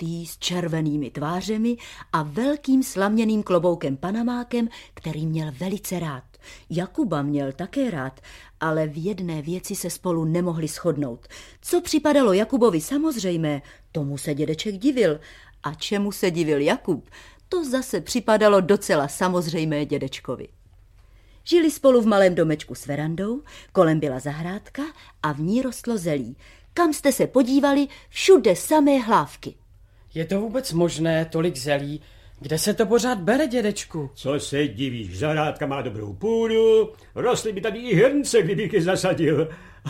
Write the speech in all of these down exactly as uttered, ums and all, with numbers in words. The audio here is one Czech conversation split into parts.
tlustý, s červenými tvářemi a velkým slaměným kloboukem panamákem, který měl velice rád. Jakuba měl také rád, ale v jedné věci se spolu nemohli shodnout. Co připadalo Jakubovi samozřejmé, tomu se dědeček divil. A čemu se divil Jakub, to zase připadalo docela samozřejmé dědečkovi. Žili spolu v malém domečku s verandou, kolem byla zahrádka a v ní rostlo zelí. Kam jste se podívali, všude samé hlávky. Je to vůbec možné, tolik zelí? Kde se to pořád bere, dědečku? Co se divíš, zahrádka má dobrou půdu, rostly by tady i hrnce, kdybych je zasadil.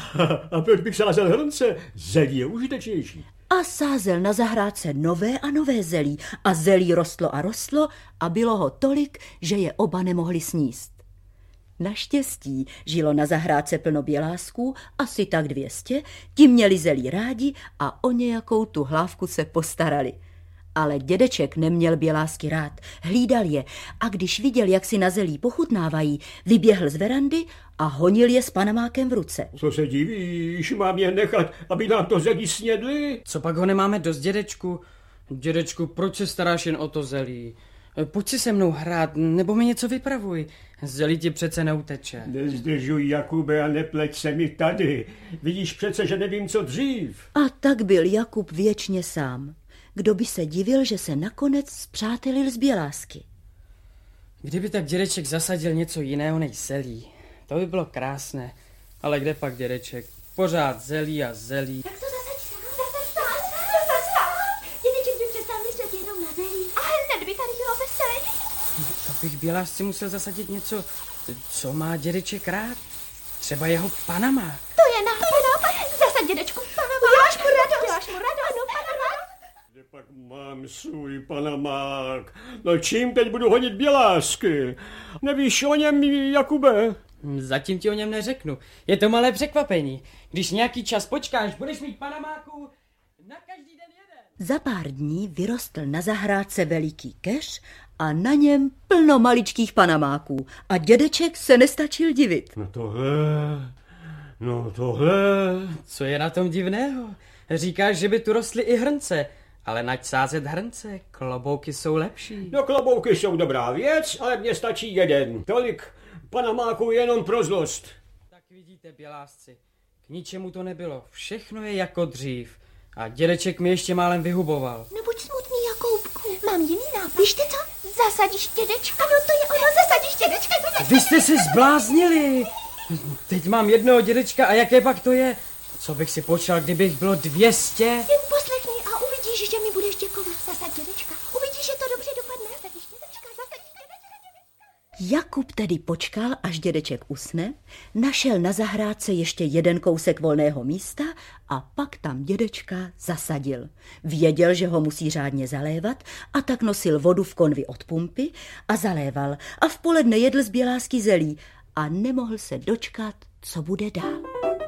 A proč bych sázel hrnce? Zelí je užitečnější. A sázel na zahrádce nové a nové zelí a zelí rostlo a rostlo a bylo ho tolik, že je oba nemohli sníst. Naštěstí žilo na zahrádce plno bělásků, asi tak dvě stě, ti měli zelí rádi a o nějakou tu hlávku se postarali. Ale dědeček neměl bělásky rád, hlídal je a když viděl, jak si na zelí pochutnávají, vyběhl z verandy a honil je s panamákem v ruce. Co se divíš, mám je nechat, aby nám to zelí snědli? Co pak ho nemáme dost, dědečku? Dědečku, proč se staráš jen o to zelí? Pojď si se mnou hrát, nebo mi něco vypravuj. Zelí ti přece neuteče. Nezdržuj, Jakube, a nepleť se mi tady. Vidíš přece, že nevím, co dřív. A tak byl Jakub věčně sám. Kdo by se divil, že se nakonec spřátelil z bělásky. Kdyby tak dědeček zasadil něco jiného než zelí, to by bylo krásné. Ale kde pak dědeček? Pořád zelí a zelí. Tak to zasaď sám, zasaď sám, zasaď sám. Dědeček by přestal myslet jenom na zelí a hned by tady bylo veselé. To bych bělásci musel zasadit něco, co má dědeček rád. Třeba jeho panamák. To je nápad. Zasaď dědečku panamák. Uděláš mu radost. Uděláš mu radost. Ano, panamák. Kde pak mám svůj panamák? No čím teď budu honit bělásky? Nevíš o něm, Jakube? Zatím ti o něm neřeknu. Je to malé překvapení. Když nějaký čas počkáš, budeš mít panamáku na každý den jeden. Za pár dní vyrostl na zahrádce veliký keř a na něm plno maličkých panamáků. A dědeček se nestačil divit. No tohle, no tohle. Co je na tom divného? Říkáš, že by tu rostly i hrnce, ale naď sázet hrnce, klobouky jsou lepší. No klobouky jsou dobrá věc, ale mně stačí jeden. Tolik panamáků jenom pro zlost. Tak vidíte, bělásci, k ničemu to nebylo. Všechno je jako dřív. A dědeček mi ještě málem vyhuboval. Nebuď smutný, Jakoubku. Mám jiný nápad. Víš ty co? Zasadíš dědečka. Ano, to je ono, zasadíš dědečka. Zasadíš Vy jste se zbláznili. Teď mám jednoho dědečka a jaké pak to je? Co bych si počal, kdybych bylo dvě stě? Jen poslechni a uvidíš, že mi budeš děkovat. Zasad dědečka. Uvidíš, že to dobře dopadne. Zasadíš dědečka, zasadíš dědečka, dědečka. Jakub tedy počkal, až dědeček usne, našel na zahrádce ještě jeden kousek volného místa a pak tam dědečka zasadil. Věděl, že ho musí řádně zalévat, a tak nosil vodu v konvi od pumpy a zaléval a v poledne jedl z bělásky zelí a nemohl se dočkat, co bude dál.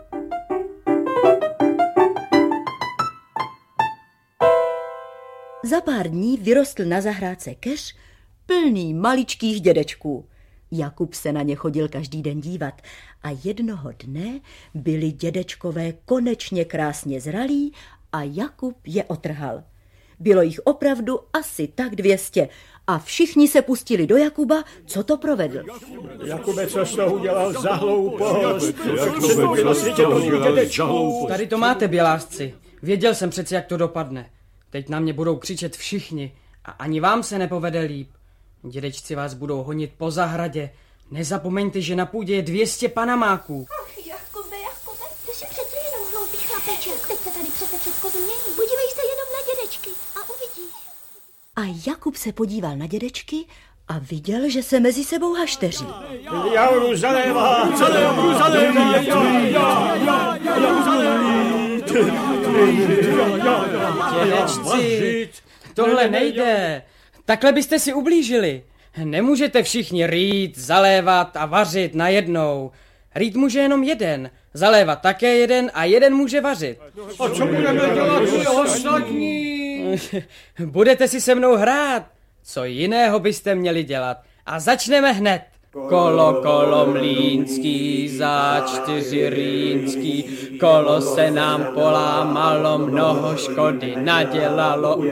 Za pár dní vyrostl na zahrádce keř plný maličkých dědečků. Jakub se na ně chodil každý den dívat a jednoho dne byli dědečkové konečně krásně zralí a Jakub je otrhal. Bylo jich opravdu asi tak dvě stě a všichni se pustili do Jakuba, co to provedl. Jakube, co jsi to udělal za hloupost? Tady to máte, bělásci. Věděl jsem přece, jak to dopadne. Teď na mě budou křičet všichni a ani vám se nepovede líp. Dědečci vás budou honit po zahradě. Nezapomeňte, že na půdě je dvě stě panamáků. Ach, Jakube, Jakube, ty jsi přece jenom hloupý chlapeček. Teď se tady přece všechno změní. Podívej se jenom na dědečky a uvidíš. A Jakub se podíval na dědečky a viděl, že se mezi sebou hašteří. Jauru zalévá, zalévá, zalévá, Dědečci, tohle nejde. Takhle byste si ublížili. Nemůžete všichni rýt, zalévat a vařit najednou. Rýt může jenom jeden, zalévat také jeden a jeden může vařit. A co budeme dělat vy ostatní? Budete si se mnou hrát. Co jiného byste měli dělat? A začneme hned. Kolo, kolo mlýnský, za čtyři rýnský, kolo se nám polámalo, mnoho škody nadělalo.